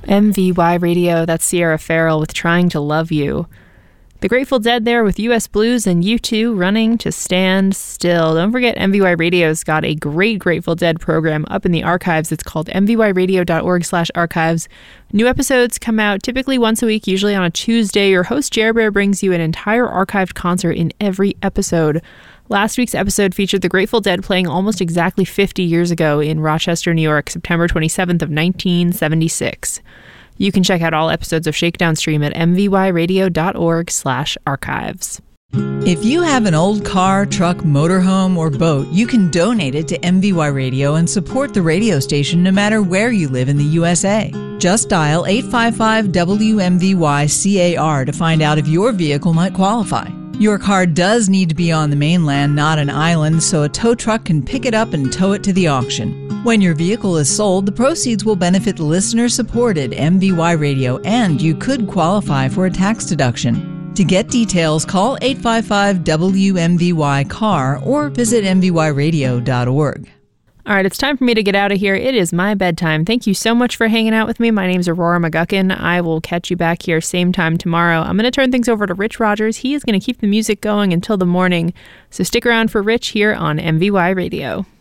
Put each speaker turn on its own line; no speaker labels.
MVY Radio, that's Sierra Farrell with Trying to Love You. The Grateful Dead there with US Blues and U2 Running to Stand Still. Don't forget, MVY Radio's got a great Grateful Dead program up in the archives. It's called mvyradio.org/archives. New episodes come out typically once a week, usually on a Tuesday. Your host, Jer Bear, brings you an entire archived concert in every episode. Last week's episode featured the Grateful Dead playing almost exactly 50 years ago in Rochester, New York, September 27th of 1976. You can check out all episodes of Shakedown Stream at mvyradio.org/archives.
If you have an old car, truck, motorhome, or boat, you can donate it to MVY Radio and support the radio station no matter where you live in the USA. Just dial 855-WMVY-CAR to find out if your vehicle might qualify. Your car does need to be on the mainland, not an island, so a tow truck can pick it up and tow it to the auction. When your vehicle is sold, the proceeds will benefit listener-supported MVY Radio, and you could qualify for a tax deduction. To get details, call 855-WMVY-CAR or visit mvyradio.org.
All right, it's time for me to get out of here. It is my bedtime. Thank you so much for hanging out with me. My name's Aurora McGuckin. I will catch you back here same time tomorrow. I'm going to turn things over to Rich Rogers. He is going to keep the music going until the morning. So stick around for Rich here on MVY Radio.